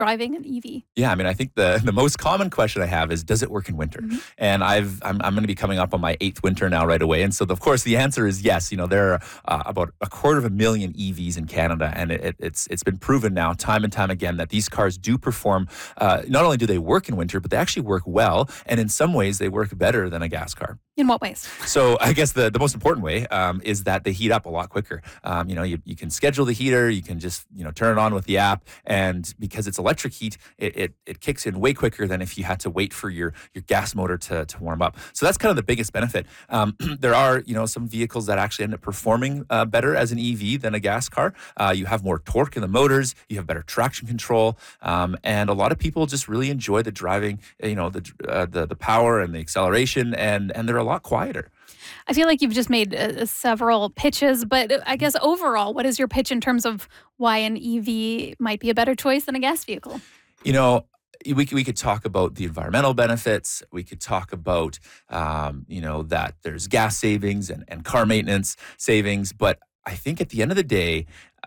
driving an EV? Yeah, I mean, I think the most common question I have is, does it work in winter? And I'm going to be coming up on my 8th winter now right away. And so, of course, the answer is yes. You know, there are about 250,000 EVs in Canada, and it's been proven now time and time again that these cars do perform. Not only do they work in winter, but they actually work well, and in some ways they work better than a gas car. In what ways? So I guess the most important way is that they heat up a lot quicker. You can schedule the heater, you can just turn it on with the app, and because it's electric heat, it kicks in way quicker than if you had to wait for your gas motor to warm up. So that's kind of the biggest benefit. There are some vehicles that actually end up performing better as an EV than a gas car. You have more torque in the motors, you have better traction control, and a lot of people just really enjoy the driving, the power and the acceleration, and they're a lot quieter. I feel like you've just made several pitches, but I guess overall, what is your pitch in terms of why an EV might be a better choice than a gas vehicle? We could talk about the environmental benefits. We could talk about, that there's gas savings and car maintenance savings. But I think at the end of the day,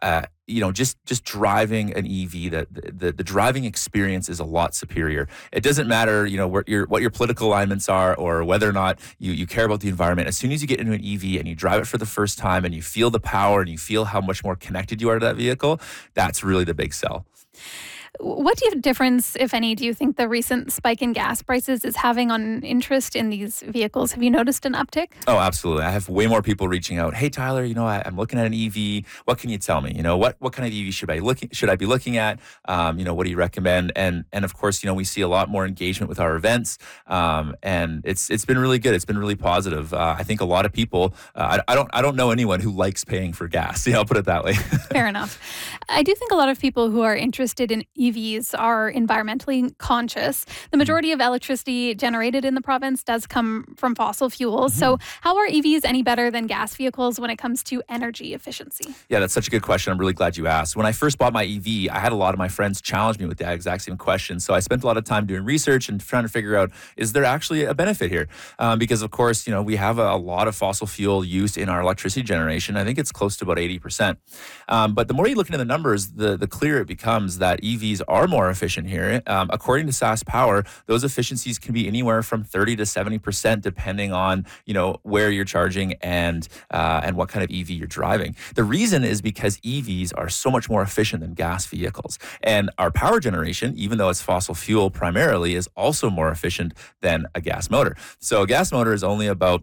just driving an EV, the driving experience is a lot superior. It doesn't matter, what your political alignments are or whether or not you care about the environment. As soon as you get into an EV and you drive it for the first time and you feel the power and you feel how much more connected you are to that vehicle, that's really the big sell. What difference, if any, do you think the recent spike in gas prices is having on interest in these vehicles? Have you noticed an uptick? Oh, absolutely. I have way more people reaching out. Hey, Tyler, I'm looking at an EV. What can you tell me? What kind of EV should I be looking at? What do you recommend? And of course, we see a lot more engagement with our events, and it's been really good. It's been really positive. I think a lot of people. I don't know anyone who likes paying for gas. I'll put it that way. Fair enough. I do think a lot of people who are interested in EVs are environmentally conscious. The majority of electricity generated in the province does come from fossil fuels. So how are EVs any better than gas vehicles when it comes to energy efficiency? Yeah, that's such a good question. I'm really glad you asked. When I first bought my EV, I had a lot of my friends challenge me with the exact same question. So I spent a lot of time doing research and trying to figure out, is there actually a benefit here? Because, of course, we have a lot of fossil fuel use in our electricity generation. I think it's close to about 80%. But the more you look into the numbers, the clearer it becomes that EVs are more efficient here. According to SaskPower, those efficiencies can be anywhere from 30 to 70%, depending on where you're charging and what kind of EV you're driving. The reason is because EVs are so much more efficient than gas vehicles, and our power generation, even though it's fossil fuel primarily, is also more efficient than a gas motor. So a gas motor is only about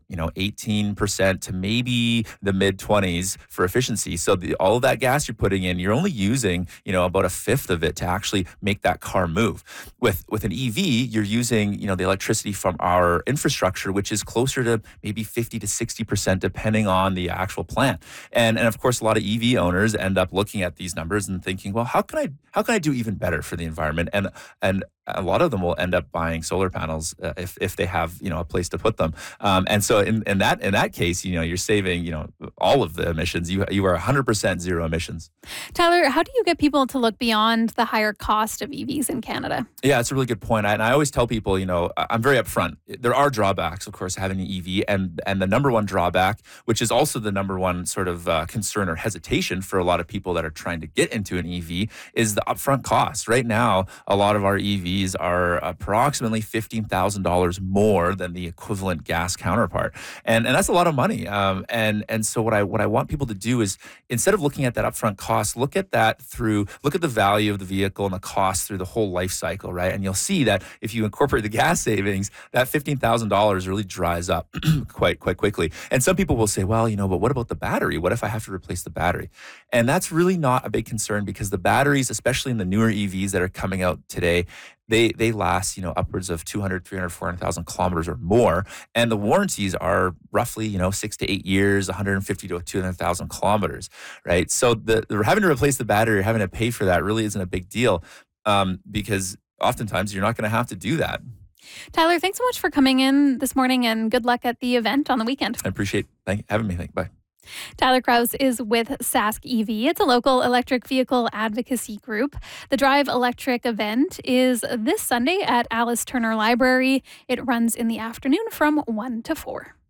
18% to maybe the mid 20s for efficiency. So all of that gas you're putting in, you're only using about a fifth of it to actually make that car move. With an EV, you're using the electricity from our infrastructure, which is closer to maybe 50 to 60%, depending on the actual plant. And of course, a lot of EV owners end up looking at these numbers and thinking, well, how can I do even better for the environment? And a lot of them will end up buying solar panels if they have a place to put them. And so in that case, you're saving all of the emissions. You are 100% zero emissions. Tyler, how do you get people to look beyond the higher cost of EVs in Canada? Yeah, it's a really good point. And I always tell people, I'm very upfront. There are drawbacks, of course, having an EV, and the number one drawback, which is also the number one sort of concern or hesitation for a lot of people that are trying to get into an EV, is the upfront cost. Right now, a lot of our EVs are approximately $15,000 more than the equivalent gas counterpart, and that's a lot of money. And so what I want people to do is, instead of looking at that upfront cost, look at the value of the vehicle and the cost through the whole life cycle, right? And you'll see that if you incorporate the gas savings, that $15,000 really dries up quite quickly. And some people will say, well, but what about the battery? What if I have to replace the battery? And that's really not a big concern, because the batteries, especially in the newer EVs that are coming out today, they last, upwards of 200, 300, 400,000 kilometers or more. And the warranties are roughly, 6 to 8 years, 150 to 200,000 kilometers, right? So the having to replace the battery or having to pay for that really isn't a big deal, because oftentimes you're not going to have to do that. Tyler, thanks so much for coming in this morning, and good luck at the event on the weekend. I appreciate having me. Bye. Tyler Krause is with Sask EV. It's a local electric vehicle advocacy group. The Drive Electric event is this Sunday at Alice Turner Library. It runs in the afternoon from 1 to 4.